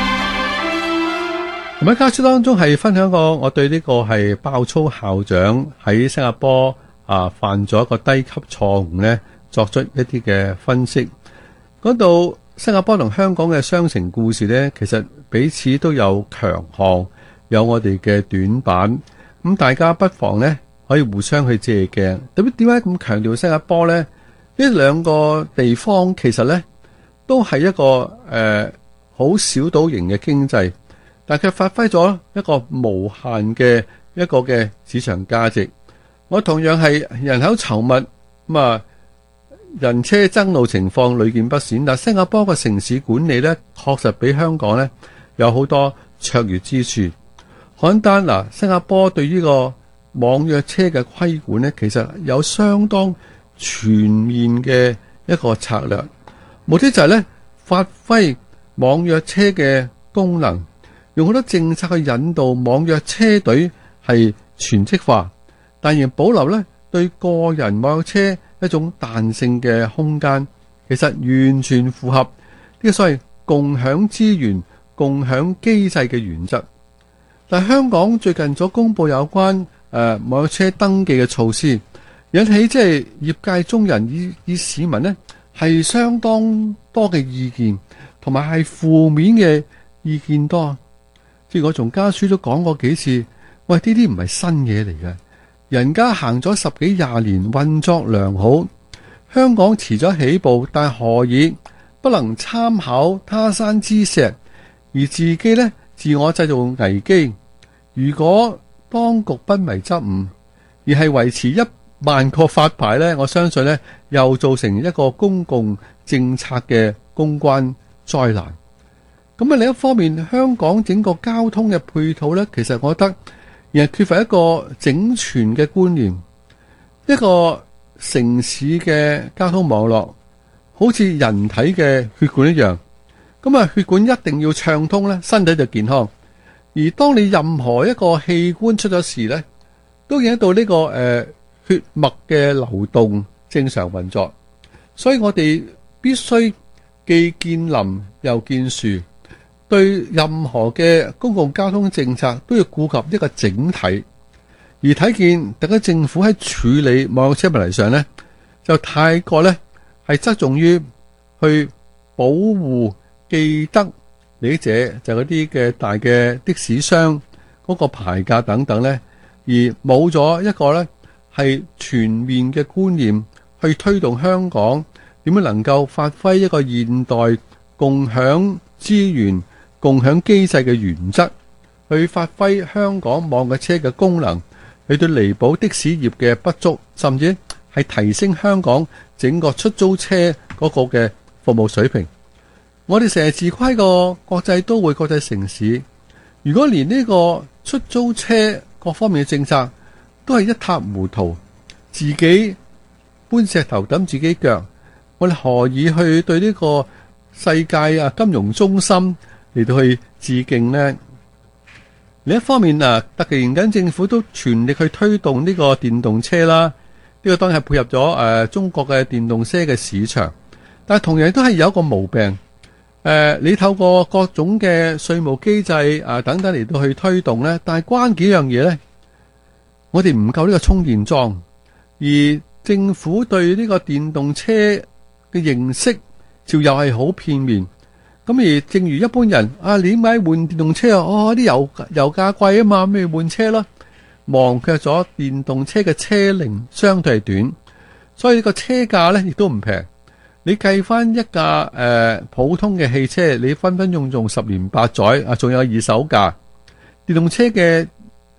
咁喺家書當中係分享過我對呢個係爆粗校長喺新加坡啊犯咗一個低級錯誤呢作出一啲嘅分析。嗰度新加坡同香港嘅雙城故事呢，其實彼此都有強項，有我哋嘅短板。咁大家不妨呢可以互相去借鏡。咁點解咁強調新加坡呢？呢兩個地方其實呢都係一個誒好小島型嘅經濟。但佢發揮咗一個無限嘅一個嘅市場價值。我同樣係人口稠密，咁啊人車爭路情況屢見不鮮。但新加坡嘅城市管理咧，確實比香港咧有好多卓越之處。簡單嗱，新加坡對呢個網約車嘅規管咧，其實有相當全面嘅一個策略，目的就係咧發揮網約車嘅功能。用好多政策去引導網約車隊係全職化，但仍保留咧對個人網約車一種彈性嘅空間，其實完全符合呢個所謂共享資源、共享機制嘅原則。但香港最近所公布有關誒、呃、網約車登記嘅措施，引起即係業界中人以以市民呢係相當多嘅意見，同埋係負面嘅意見多。即係我從家書都講過幾次，喂，呢啲唔係新嘢嚟嘅，人家行咗十幾廿年，運作良好。香港遲咗起步，但何以不能參考他山之石，而自己呢自我製造危機？如果當局不為執誤，而係維持一萬個發牌呢，我相信呢又造成一個公共政策嘅公關災難。咁啊，另一方面，香港整個交通嘅配套呢，其實我覺得而係缺乏一個整全嘅觀念。一個城市嘅交通網絡，好似人體嘅血管一樣。咁啊，血管一定要暢通呢，身體就健康。而當你任何一個器官出咗事呢，都影響到呢個誒、呃、血脈嘅流動正常運作。所以我哋必須既見林又見樹。對任何嘅公共交通政策都要顧及一個整體，而睇見特區政府喺處理網約車問題上呢，就太過呢係側重於去保護既得利益者，就嗰啲嘅大嘅的，的士商嗰個牌價等等呢，而冇咗一個呢係全面嘅觀念去推動香港點樣能夠發揮一個現代共享資源、共享機制嘅原則，去發揮香港網約車嘅功能，去對彌補的士業嘅不足，甚至係提升香港整個出租車嗰個嘅服務水平。我哋成日自誇個國際都會、國際城市，如果連呢個出租車各方面嘅政策都係一塌糊塗，自己搬石頭揼自己腳，我哋何以去對呢個世界啊金融中心嚟到去致敬呢？另一方面啊，特技緊政府都全力去推動呢個電動車啦，呢、這個當然係配合咗誒、呃、中國嘅電動車嘅市場，但係同樣都係有一個毛病，誒、呃、你透過各種嘅稅務機制啊、呃、等等嚟到去推動呢，但係關幾樣嘢呢，我哋唔夠呢個充電樁，而政府對呢個電動車嘅認識就又係好片面。咁而正如一般人啊，點解換電動車啊？哦，啲油油價貴啊嘛，咩換車咯？忘卻咗電動車嘅車齡相對係短，所以呢個車價咧亦都唔平。你計翻一架誒、呃、普通嘅汽車，你分分鐘用十年八載啊，仲有二手價。電動車嘅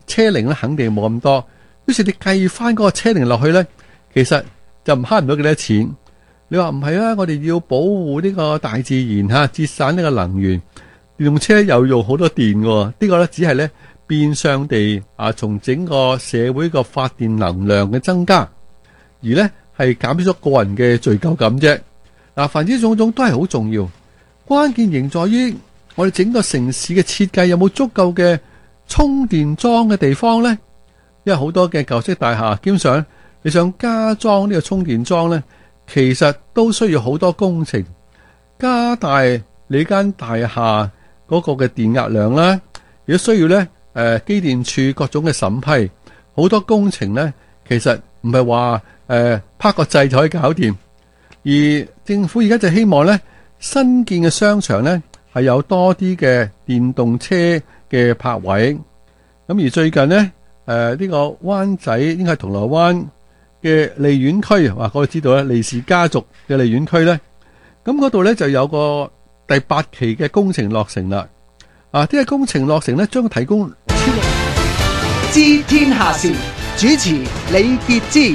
車齡咧肯定冇咁多。於是你計翻嗰個車齡落去咧，其實就唔慳唔到幾多錢。你話唔係啊？我哋要保護呢個大自然吓，節省呢個能源。電動車又用好多電嘅，呢個咧只係咧變相地啊，從整個社會個發電能量嘅增加，而咧係減少咗個人嘅罪疚感啫。嗱，凡之種種都係好重要，關鍵仍在於我哋整個城市嘅設計有冇足夠嘅充電樁嘅地方呢？因為好多嘅舊式大廈，基本上你想加裝呢個充電樁呢，其實都需要好多工程，加大你間大廈嗰個嘅電壓量啦，亦都需要呢誒機電處各種嘅審批，好多工程呢，其實唔係話誒拍個掣就可以搞掂。而政府而家就希望呢新建嘅商場呢係有多啲嘅電動車嘅泊位。咁而最近呢，誒、呃、呢、這個灣仔應該係銅鑼灣嘅利苑區，話我哋知道咧利氏家族嘅利苑區呢，咁嗰度呢就有個第八期嘅工程落成啦。啊，呢個工程落成呢，將提供知天下事，主持李傑之。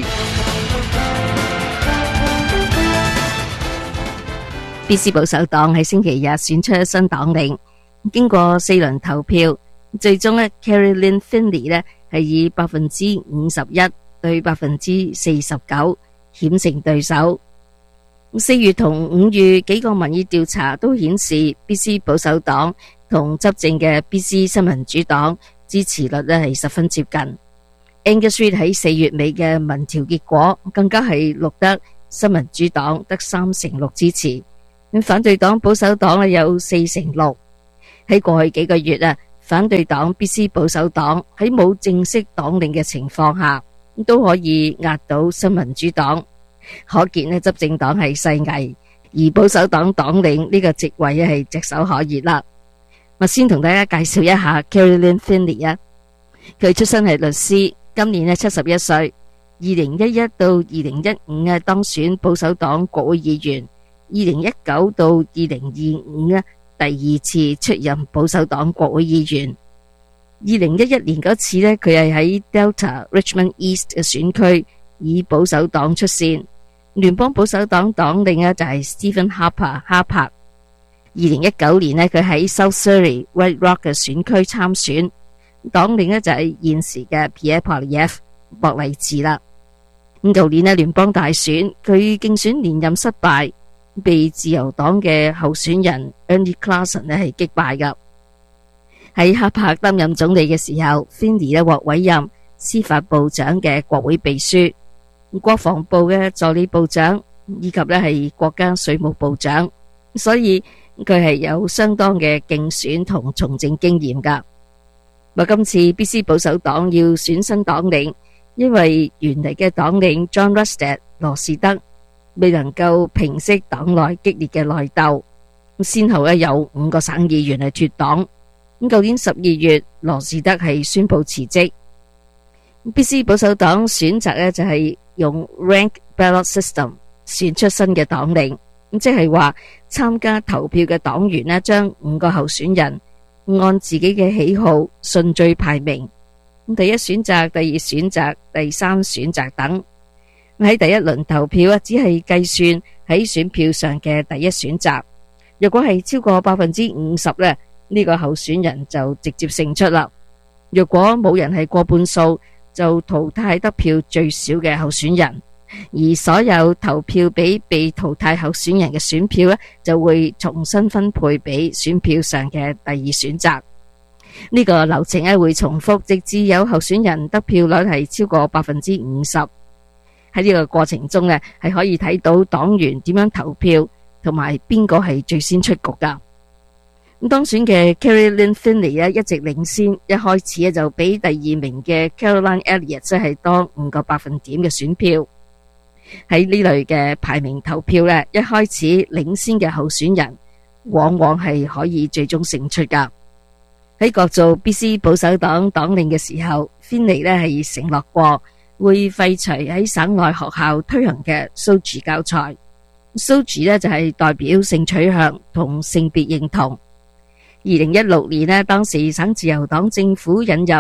B C 保守黨喺星期日選出新黨領，經過四輪投票，最終呢 Caroline Finley 呢係以百分之五十一對百分之四十九險勝對手。四月同五月幾個民意調查都顯示 B C 保守黨同執政嘅 B C 新民主黨支持率呢係十分接近。Angus Reid 喺四月尾嘅民調結果更加係錄得新民主黨得三成六支持。反對黨保守黨咧有四成六。喺過去幾個月啊，反對黨 B C 保守黨喺冇正式黨領嘅情況下，都可以壓倒新民主黨，可見咧執政黨係勢危，而保守黨黨領呢個職位咧係炙手可熱啦。我先同大家介紹一下 Caroline Finley 啊，佢出身係律師，今年咧七十一歲，二零一一到二零一五啊當選保守黨國會議員。二零一九到二零二五呢，第二次出任保守黨國會議員。二零一一年嗰次呢，佢係喺 Delta Richmond East 嘅選區以保守黨出線。聯邦保守黨黨領呢就係 Stephen Harper 哈柏。二零一九年呢，佢喺 South Surrey White Rock 嘅選區參選，黨領呢就係現時嘅 Pierre Poilievre 博勵治啦。咁舊年呢聯邦大選，佢競選連任失敗，被自由黨嘅候選人 Ernie Clausen 咧係擊敗噶。喺哈柏擔任總理嘅時候 Finley 咧獲委任司法部長嘅國會秘書、國防部嘅助理部長以及咧係國家稅務部長，所以佢係有相當嘅競選同從政經驗噶。咁今次 B C 保守黨要選新黨領，因為原嚟嘅黨領 John Rustad 羅士德未能夠平息黨內激烈嘅內鬥，先後咧有五個省議員係脫黨。咁舊年十二月，羅士德係宣布辭職。B C 保守黨選擇咧就係用 rank ballot system 選出新嘅黨領，咁即係話參加投票嘅黨員咧將五個候選人按自己嘅喜好順序排名，咁第一選擇、第二選擇、第三選擇等。喺第一輪投票啊，只係計算喺選票上嘅第一選擇。若果係超過百分之五十咧，呢個候選人就直接勝出啦。若果冇人係過半數，就淘汰得票最少嘅候選人，而所有投票俾被淘汰候選人嘅選票咧，就會重新分配俾選票上嘅第二選擇。呢個流程咧會重複，直至有候選人得票率係超過百分之五十。喺呢個過程中呢，係可以睇到黨員點樣投票，同埋邊個係最先出局噶。咁當選嘅 Caroline Finley 咧一直領先，一開始咧就比第二名嘅 Caroline Elliott 即係多五個百分點嘅選票。喺呢類嘅排名投票呢，一開始領先嘅候選人往往係可以最終勝出噶。喺角逐 B C 保守黨黨領嘅時候 ，Finley 咧係承諾過會廢除喺省內學校推行嘅 S O G I 教材。S O G I 咧就係代表性取向同性別認同。二零一六年咧，當時省自由黨政府引入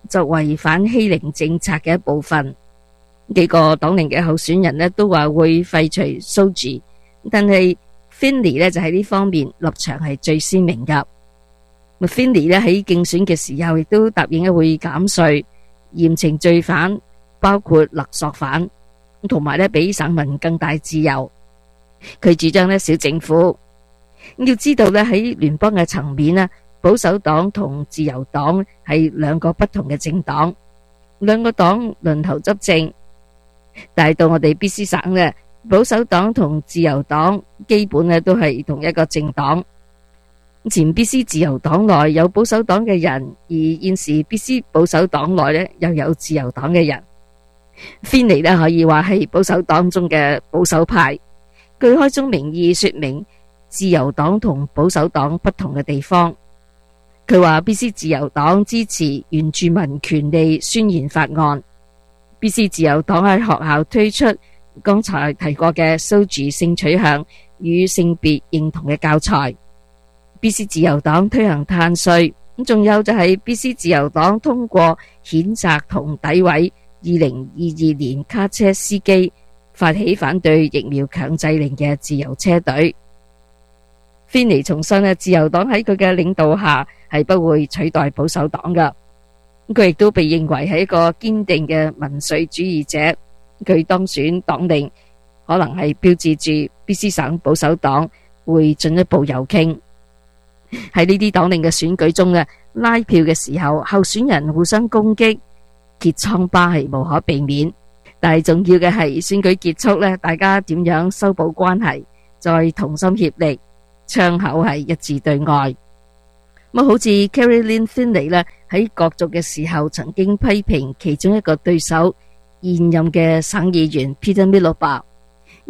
作為反欺凌政策嘅一部分。幾個黨齡嘅候選人呢都話會廢除 S O G I， 但係 Finley 呢就喺呢方面立場係最鮮明噶。Finley 呢喺競選嘅時候亦都答應會減稅、嚴懲罪犯，包括勒索犯，同埋呢俾省民更大自由。佢主張呢小政府。要知道呢喺聯邦嘅層面呢，保守黨同自由黨係兩個不同嘅政黨，兩個黨輪流執政。但係到我哋 B C 省呢，保守黨同自由黨基本呢都係同一個政黨。前 B C 自由黨內有保守黨嘅人，而現時 B C 保守黨內呢又有自由黨嘅人。Finley呢可以話係保守黨中嘅保守派，佢開宗明義說明自由黨同保守黨不同嘅地方。佢話 B C 自由黨支持原住民權利宣言法案。B C 自由黨喺學校推出剛才提過嘅 S O G I 性取向與性別認同嘅教材。B C 自由黨推行碳稅，咁仲有就係 B C 自由黨通過譴責同詆毀二零二二年卡車司機，發起反對疫苗強制令嘅自由車隊。Finley 重申咧，自由黨喺佢嘅領導下係不會取代保守黨噶。佢亦都被認為係一個堅定嘅民粹主義者。佢當選黨領可能係標誌住 B C 省保守黨會進一步右傾。喺呢啲黨領嘅選舉中嘅拉票嘅時候，候選人互相攻擊，揭瘡疤係無可避免。但係重要嘅係選舉結束呢，大家點樣修補關係，再同心協力，窗口係一致對外。咁好似 Caroline Finley 呢喺角逐嘅時候，曾經批評其中一個對手現任嘅省議員 Peter Miloba。